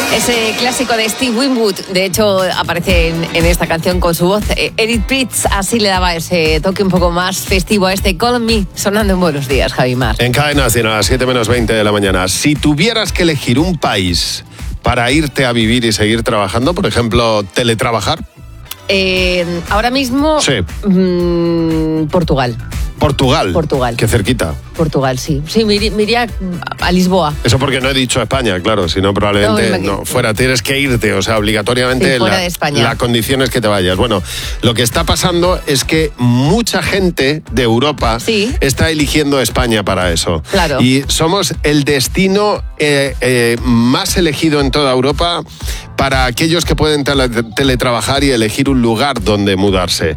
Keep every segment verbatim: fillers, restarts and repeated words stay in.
Ese clásico de Steve Winwood, de hecho, aparece en, en esta canción con su voz. Edith Pitts así le daba ese toque un poco más festivo a este Call Me, sonando en Buenos Días, Javi Mar. En Cadena cien a las siete menos veinte de la mañana. Si tuvieras que elegir un país para irte a vivir y seguir trabajando, por ejemplo, teletrabajar. Eh, ahora mismo, sí. mmm, Portugal. Portugal. Portugal. Qué cerquita. Portugal, sí. Sí, me iría, me iría a Lisboa. Eso porque no he dicho España, claro, si no probablemente no, no, fuera, tienes que irte, o sea, obligatoriamente sí, fuera la, de España. La condición es que te vayas. Bueno, lo que está pasando es que mucha gente de Europa sí. está eligiendo España para eso. Claro. Y somos el destino eh, eh, más elegido en toda Europa para aquellos que pueden tele, teletrabajar y elegir un lugar donde mudarse.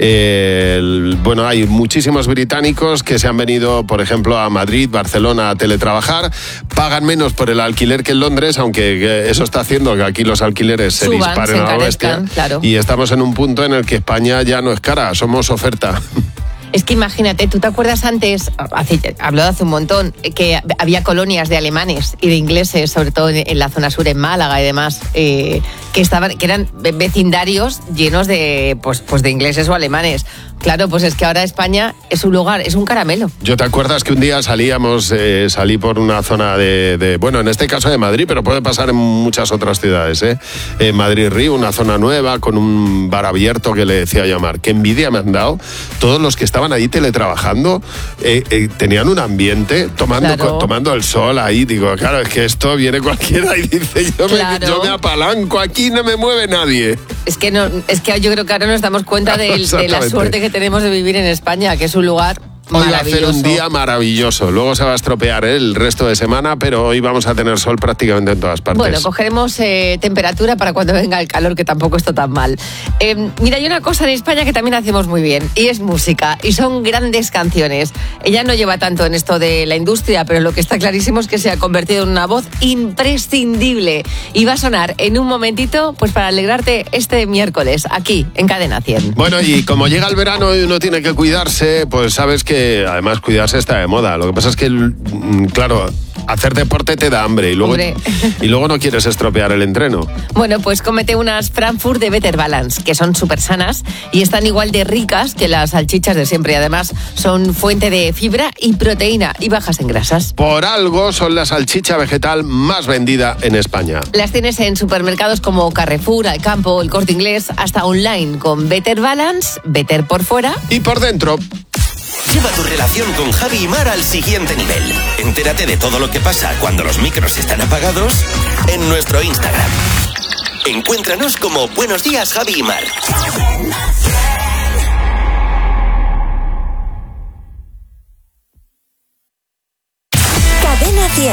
Eh, el, bueno, hay muchísimos británicos que se han venido, por ejemplo, a Madrid, Barcelona a teletrabajar, pagan menos por el alquiler que en Londres, aunque eso está haciendo que aquí los alquileres se Suban, disparen se a la bestia. Claro. Y estamos en un punto en el que España ya no es cara, somos oferta. Es que imagínate, ¿tú te acuerdas antes, hace, habló hace un montón, que había colonias de alemanes y de ingleses, sobre todo en, en la zona sur, en Málaga y demás, eh, que estaban, que eran vecindarios llenos de, pues, pues de ingleses o alemanes? Claro, pues es que ahora España es un lugar, es un caramelo. ¿Yo te acuerdas que un día salíamos, eh, salí por una zona de, de, bueno, en este caso de Madrid, pero puede pasar en muchas otras ciudades, ¿eh? En Madrid-Río, una zona nueva con un bar abierto que le decía a Mar, qué envidia me han dado. Todos los que estaban ahí teletrabajando eh, eh, tenían un ambiente, tomando, claro. tomando el sol ahí. Digo, claro, es que esto viene cualquiera y dice, yo, claro. me, yo me apalanco, aquí no me mueve nadie. Es que, no, es que yo creo que ahora nos damos cuenta de, de la suerte que tenemos de vivir en España, que es un lugar hoy va a ser un día maravilloso. Luego se va a estropear ¿eh? el resto de semana, pero hoy vamos a tener sol prácticamente en todas partes. Bueno, cogeremos eh, temperatura para cuando venga el calor, que tampoco está tan mal. Eh, mira, hay una cosa en España que también hacemos muy bien, y es música, y son grandes canciones. Ella no lleva tanto en esto de la industria, pero lo que está clarísimo es que se ha convertido en una voz imprescindible. Y va a sonar en un momentito, pues para alegrarte este miércoles, aquí, en Cadena cien. Bueno, y como llega el verano y uno tiene que cuidarse, pues sabes que además cuidarse está de moda. Lo que pasa es que, claro, hacer deporte te da hambre y luego, y luego no quieres estropear el entreno. Bueno, pues cómete unas Frankfurt de Better Balance, que son súper sanas y están igual de ricas que las salchichas de siempre. Y además son fuente de fibra y proteína y bajas en grasas. Por algo son la salchicha vegetal más vendida en España. Las tienes en supermercados como Carrefour, Alcampo, El Corte Inglés, hasta online con Better Balance, Better por fuera y por dentro. Lleva tu relación con Javi y Mar al siguiente nivel. Entérate de todo lo que pasa cuando los micros están apagados en nuestro Instagram. Encuéntranos como Buenos Días, Javi y Mar.